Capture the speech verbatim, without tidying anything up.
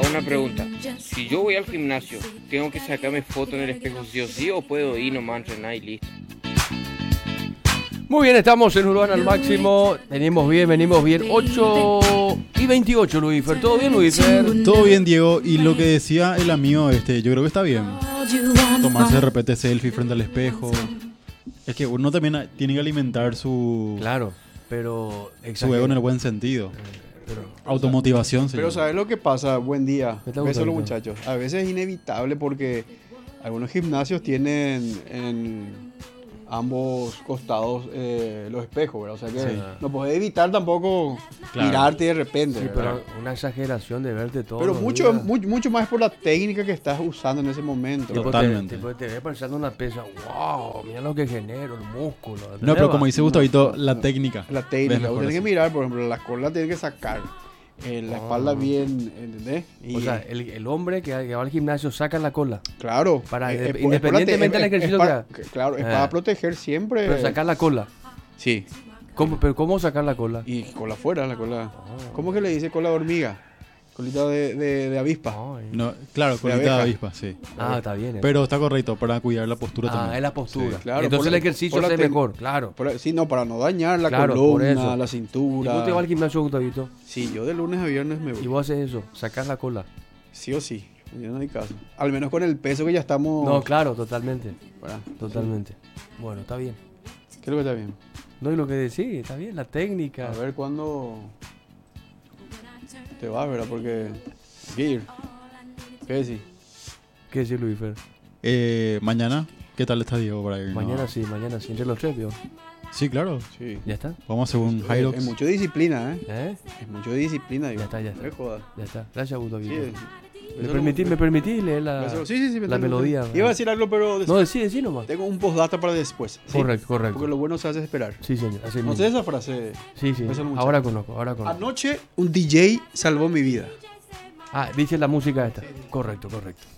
una pregunta. Si yo voy al gimnasio, ¿tengo que sacarme foto en el espejo sí o sí o puedo ir nomás a entrenar y listo? Muy bien, estamos en Urbana al máximo. Venimos bien, venimos bien. ocho y veintiocho, Luisfer. ¿Todo bien, Luisfer? Todo bien, Diego. Y lo que decía el amigo, este, yo creo que está bien. Tomarse de repente selfie frente al espejo. Es que uno también tiene que alimentar su, Claro, pero... su ego en el buen sentido. Pero, Automotivación, Pero señor. ¿sabes lo que pasa? Buen día. ¿Qué te Besos gusta, a los Víctor? muchachos. A veces es inevitable porque algunos gimnasios tienen en ambos costados eh, los espejos, ¿verdad? O sea que Sí. no podés evitar tampoco Claro. mirarte de repente, sí, ¿verdad? pero una exageración de verte todo. Pero mucho, mucho, mucho más por la técnica que estás usando en ese momento. Tipo, ¿verdad? Totalmente. Te, tipo, te ves pensando una pesa. Wow, mira lo que genero, el músculo. No, ¿entendés, pero va? como dice Gustavito, la técnica. La Ves técnica. mejor Vos tenés que así. mirar, por ejemplo, la cola tienes que sacar. eh, la Ah. espalda bien, ¿entendés? Y, O sea, el, el hombre que, que va al gimnasio saca la cola. claro. para- eh, eh, por- independientemente es del por la- ejercicio es para- que Claro, es Eh. para proteger siempre. Pero sacar la cola. Sí. ¿Cómo, pero ¿cómo sacar la cola? Y cola afuera, la cola. Oh. ¿Cómo que le dice cola de hormiga? Colita de, de, de avispa. Ay. No, claro, colita de abeja. avispa, sí. Ah, está bien. eso. Pero está correcto para cuidar la postura ah, también. es la postura. Sí, claro, Entonces por el la- ejercicio por la es ten- mejor, claro. Por- sí, no, para no dañar la Claro, por columna, eso. la ¿Y cintura. vos te vas al gimnasio, Gustavito? Sí, yo de lunes a viernes me Y voy. vos haces eso, sacás la cola. Sí o sí. Yo no hay caso. Al menos con el peso que ya estamos. No, claro, totalmente. ¿verdad? Totalmente. Bueno, está bien. ¿Qué es lo que está bien? No, y lo que decís, está bien, la técnica. A ver cuándo te vas, ¿verdad? Porque. Gear. ¿Qué decís? ¿Qué decís, Luis Fer? Eh, mañana, ¿qué tal está Diego para ir? Mañana No. sí, mañana sí, entre los tres, ¿vio? Sí, claro. Sí. ¿Ya está? Vamos a hacer un Es, Hilux. es mucho de disciplina, ¿eh? ¿Eh? Es mucho de disciplina, digo. Ya está, ya está. No me jodas. Ya está. Gracias, Gustavito. Sí, ¿Me, permitís, ¿Me permitís leer la...? Eso- Sí, sí, sí. me la tengo- melodía, Iba ¿verdad? a decir algo, pero No, decí, decí nomás. tengo un postdata para después. ¿sí? Correcto, correcto. Porque lo bueno se hace esperar. Sí, señor. Así ¿No mismo. sé esa frase? Sí, sí. Eso no Ahora mucho. conozco, ahora conozco. Anoche un D J salvó mi vida. Ah, dice la música esta. Correcto, correcto.